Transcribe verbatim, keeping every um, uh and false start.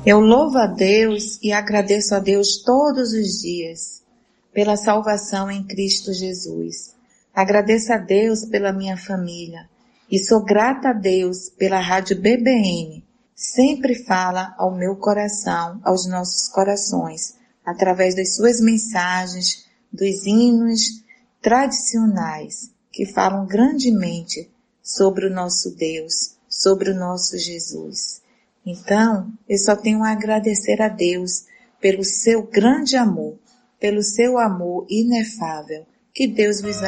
Eu louvo a Deus e agradeço a Deus todos os dias pela salvação em Cristo Jesus. Agradeço a Deus pela minha família e sou grata a Deus pela Rádio B B N. Sempre fala ao meu coração, aos nossos corações, através das suas mensagens, dos hinos tradicionais que falam grandemente sobre o nosso Deus, sobre o nosso Jesus. Então, eu só tenho a agradecer a Deus pelo seu grande amor, pelo seu amor inefável. Que Deus vos